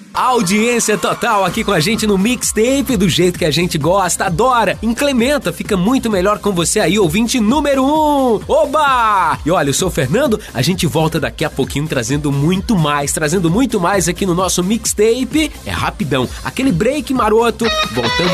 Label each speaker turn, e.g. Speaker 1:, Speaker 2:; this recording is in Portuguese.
Speaker 1: Audiência total aqui com a gente no Mixtape, do jeito que a gente gosta, adora, incrementa, fica muito melhor com você aí, ouvinte número 1. Oba! E olha, eu sou o Fernando, a gente volta daqui a pouquinho trazendo muito mais aqui no nosso Mixtape. É rapidão, aquele break maroto, voltando